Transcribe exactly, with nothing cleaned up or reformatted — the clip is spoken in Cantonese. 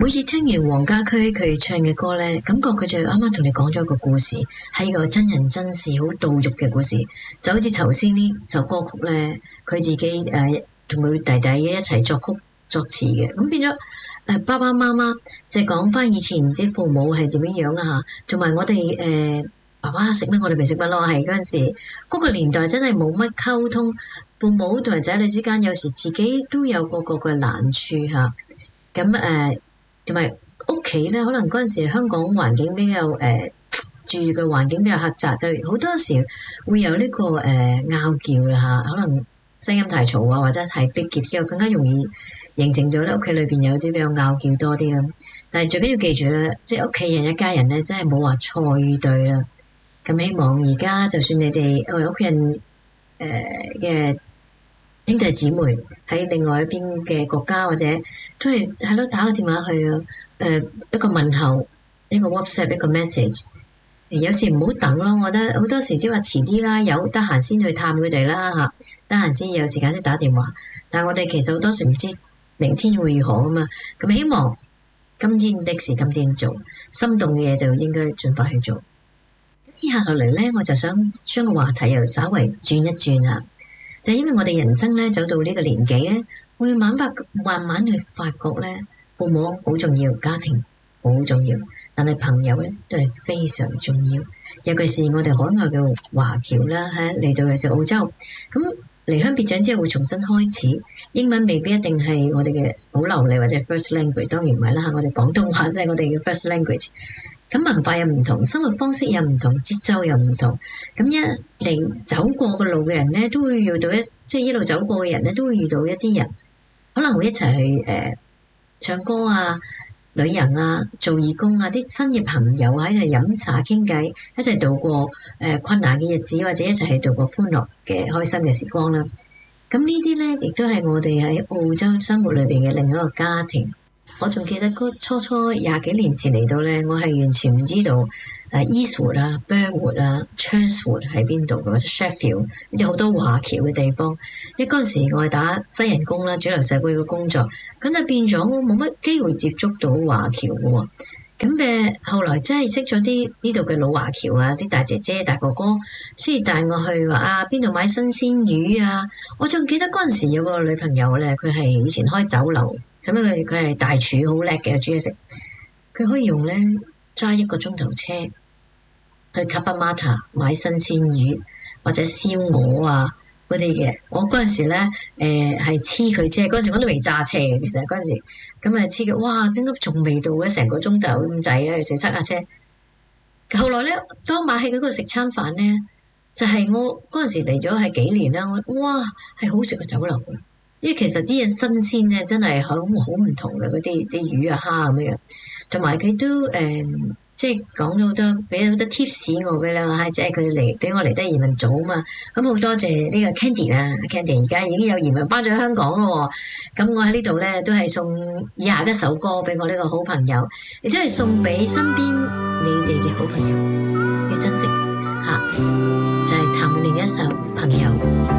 每次聽完黃家駒佢唱嘅歌咧，感覺佢就啱啱同你講咗一個故事，係一個真人真事好到肉嘅故事，就好似頭先呢首歌曲咧，佢自己誒同佢弟弟一齊作曲作詞嘅，咁變咗誒、呃、爸爸媽媽就係講翻以前啲父母係點樣樣啊嚇，同埋我哋誒、呃、爸爸食乜我哋咪食乜咯，係嗰陣時嗰、嗰個年代真係冇乜溝通，父母同埋仔女之間有時自己都有個個嘅難處嚇，咁誒。同埋屋企咧，可能嗰陣時香港環境比較誒、呃、住嘅環境比較狹窄，就好多時會有呢、這個誒拗撬啦嚇，可能聲音太嘈啊，或者太逼傑之後，更加容易形成咗咧屋企裏邊有啲比較拗撬多啲啦。但係最緊要記住咧，即係屋企人一家人咧，真係冇話錯與對啦。咁希望而家就算你哋誒屋企人誒嘅。呃兄弟姊妹喺另外一邊嘅國家，或者都係係咯打個電話去啊，誒、呃、一個問候，一個 WhatsApp 一個 message，有時唔好等咯。我覺得好多時都話遲啲啦，有得閒先去探佢哋啦嚇，得閒先有時間先打電話。但係我哋其實好多時唔知明天會如何啊嘛，咁希望今天的事今天做，心動嘅嘢就應該盡快去做。接下落嚟咧，我就想將個話題又稍微轉一轉啊。就係因為我哋人生咧走到呢個年紀咧，會慢慢慢慢去發覺咧，父母好重要，家庭好重要，但係朋友咧都係非常重要。尤其是我哋海外嘅華僑啦，喺嚟到嘅時候澳洲，咁離鄉別井之後會重新開始，英文未必一定係我哋嘅好流利或者 first language，當然唔係啦嚇，我哋廣東話即係我哋嘅 first language。咁文化又唔同，生活方式又唔同，節奏又唔同。咁一嚟走過個路嘅人咧，都會遇到一即係一路走過嘅人咧，都會遇到一啲人，可能會一齊去誒、呃、唱歌啊、旅行啊、做義工啊，啲新嘅朋友喺度飲茶傾偈，一齊度過誒、呃、困難嘅日子，或者一齊去度過歡樂嘅開心嘅時光啦。咁呢啲咧，亦都係我哋喺澳洲生活裏邊嘅另一個家庭。我仲記得嗰初初廿幾年前嚟到咧，我係完全唔知道誒 Eastwood 啊、Burwood 啊、Chatswood 喺邊度嘅，或者 Sheffield 有好多華僑嘅地方。因為嗰陣時我係打西人工啦，主流社會嘅工作，咁就變咗我冇乜機會接觸到華僑嘅喎。咁嘅後來真係識咗啲呢度嘅老華僑啊，啲大姐姐、大哥哥，先至帶我去話啊邊度買新鮮魚啊。我仲記得嗰陣時有個女朋友咧，佢係以前開酒樓。咁佢佢係大廚，好叻嘅煮嘢食。佢可以用咧揸一個鐘頭車去 Cabramatta 買新鮮魚或者燒鵝啊嗰啲嘅。我嗰陣時咧誒係黐佢車，嗰陣時我都未揸車嘅。其實嗰陣時咁啊黐佢，哇點解仲未到嘅？成個鐘頭咁滯咧，成塞架車。後來咧，當晚喺嗰度食餐飯咧，就係、是、我嗰陣時嚟咗係幾年啦。我哇係好食過酒樓嘅。因為其實啲嘢新鮮咧，真係好好唔同嘅，嗰啲啲魚啊蝦咁樣，同埋佢都誒、嗯，即係講咗好多，俾咗好多 tips 我俾兩個閪仔，佢嚟俾我嚟得移民早啊嘛，咁好多謝呢個 Candy 啦 ，Candy 而家已經有移民翻咗香港咯喎，咁我喺呢度咧都係送以下一首歌俾我呢個好朋友，亦都係送俾身邊你哋嘅好朋友，要珍惜嚇、啊，就係、是、譚詠麟一首朋友。